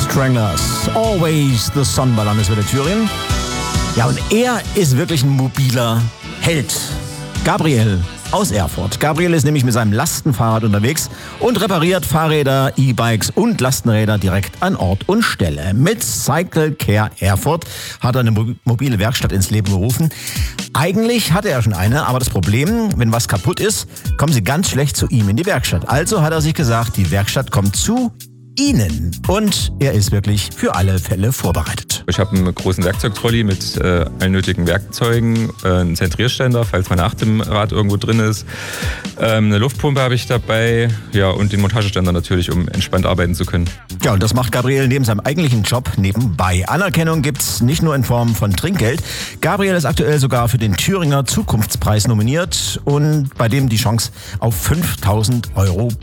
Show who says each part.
Speaker 1: Stranglers, Always the Sun bei Landeswelle Thüringen. Ja, und er ist wirklich ein mobiler Held. Gabriel aus Erfurt. Gabriel ist nämlich mit seinem Lastenfahrrad unterwegs und repariert Fahrräder, E-Bikes und Lastenräder direkt an Ort und Stelle. Mit Cycle Care Erfurt hat er eine mobile Werkstatt ins Leben gerufen. Eigentlich hatte er schon eine, aber das Problem, wenn was kaputt ist, kommen sie ganz schlecht zu ihm in die Werkstatt. Also hat er sich gesagt, die Werkstatt kommt zu Ihnen. Und er ist wirklich für alle Fälle vorbereitet.
Speaker 2: Ich habe einen großen Werkzeugtrolley mit allen nötigen Werkzeugen, einen Zentrierständer, falls meine Acht im Rad irgendwo drin ist, eine Luftpumpe habe ich dabei, ja, und den Montageständer natürlich, um entspannt arbeiten zu können.
Speaker 1: Ja, und das macht Gabriel neben seinem eigentlichen Job nebenbei. Anerkennung gibt's nicht nur in Form von Trinkgeld. Gabriel ist aktuell sogar für den Thüringer Zukunftspreis nominiert und bei dem die Chance auf 5.000 €